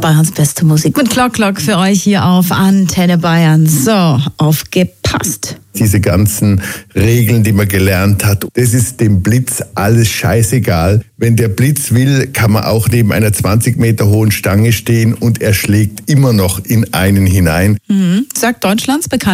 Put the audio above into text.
Bayerns beste Musik mit Clock für euch hier auf Antenne Bayern. So, aufgepasst. Diese ganzen Regeln, die man gelernt hat, das ist dem Blitz alles scheißegal. Wenn der Blitz will, kann man auch neben einer 20 Meter hohen Stange stehen und er schlägt immer noch in einen hinein. Sagt Deutschlands bekannt